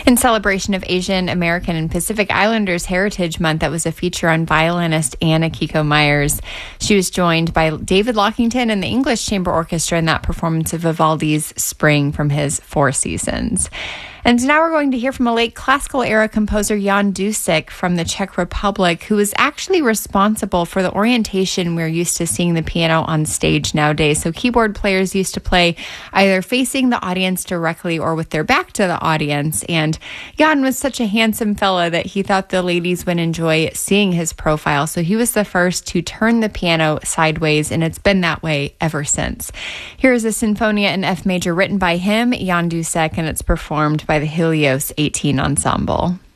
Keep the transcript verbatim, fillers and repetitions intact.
In celebration of Asian American and Pacific Islanders Heritage Month, that was a feature on violinist Anna Kiko Myers. She was joined by David Lockington and the English Chamber Orchestra in that performance of Vivaldi's Spring from his Four Seasons. And now we're going to hear from a late classical era composer, Jan Dušek from the Czech Republic, who was actually responsible for the orientation we're used to seeing the piano on stage nowadays. So keyboard players used to play either facing the audience directly or with their back to the audience. And Jan was such a handsome fella that he thought the ladies would enjoy seeing his profile. So he was the first to turn the piano sideways, and it's been that way ever since. Here's a Sinfonia in F major written by him, Jan Dušek, and it's performed by the Helios eighteen Ensemble.